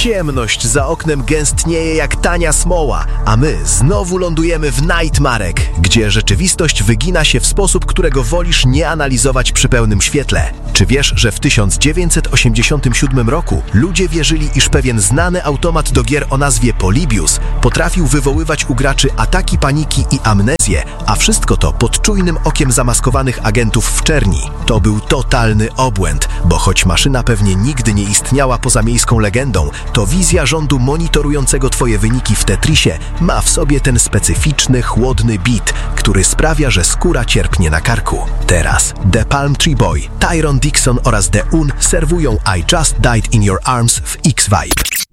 Ciemność za oknem gęstnieje jak tania smoła, a my znowu lądujemy w Nightmarek, gdzie rzeczywistość wygina się w sposób, którego wolisz nie analizować przy pełnym świetle. Czy wiesz, że w 1987 roku ludzie wierzyli, iż pewien znany automat do gier o nazwie Polybius potrafił wywoływać u graczy ataki paniki i amnezję, a wszystko to pod czujnym okiem zamaskowanych agentów w czerni? To był totalny obłęd, bo choć maszyna pewnie nigdy nie istniała poza miejską legendą, to wizja rządu monitorującego twoje wyniki w Tetrisie ma w sobie ten specyficzny, chłodny beat, który sprawia, że skóra cierpnie na karku. Teraz The Palm Tree Boy, Tyrone Dixon oraz The Un serwują I Just Died in Your Arms w X-Vibe.